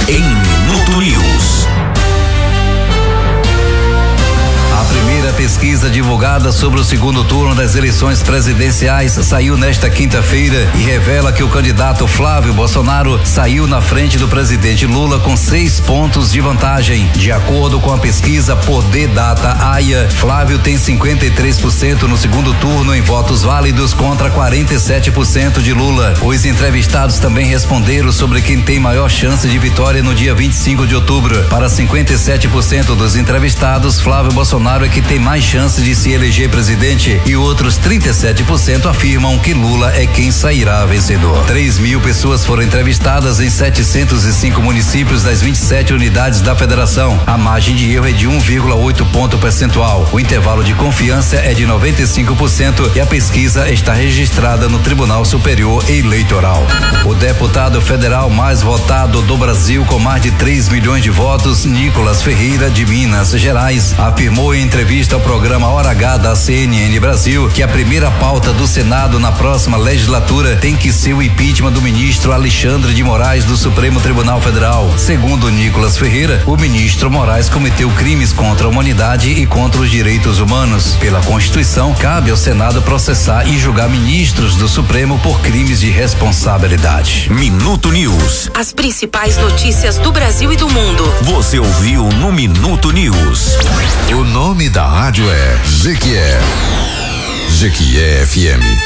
em Minuto News. A primeira pesquisa divulgada sobre o segundo turno das eleições presidenciais saiu nesta quinta-feira e revela que o candidato Flávio Bolsonaro saiu na frente do presidente Lula com 6 pontos de vantagem. De acordo com a pesquisa Poder Data AIA, Flávio tem 53% no segundo turno em votos válidos contra 47% de Lula. Os entrevistados também responderam sobre quem tem maior chance de vitória no dia 25 de outubro. Para 57% dos entrevistados, Flávio Bolsonaro é que tem mais chance de se eleger presidente e outros 37% afirmam que Lula é quem sairá vencedor. 3.000 pessoas foram entrevistadas em 705 municípios das 27 unidades da federação. A margem de erro é de 1,8 ponto percentual. O intervalo de confiança é de 95% e a pesquisa está registrada no Tribunal Superior Eleitoral. O deputado federal mais votado do Brasil com mais de 3 milhões de votos, Nicolas Ferreira, de Minas Gerais, afirmou em entrevista ao programa Hora H da CNN Brasil que a primeira pauta do Senado na próxima legislatura tem que ser o impeachment do ministro Alexandre de Moraes do Supremo Tribunal Federal. Segundo Nicolas Ferreira, o ministro Moraes cometeu crimes contra a humanidade e contra os direitos humanos. Pela Constituição, cabe ao Senado processar e julgar ministros do Supremo por crimes de responsabilidade. Minuto News. As principais notícias do Brasil e do mundo. Você ouviu no Minuto News. O nome da rádio é Jequié. Jequié FM.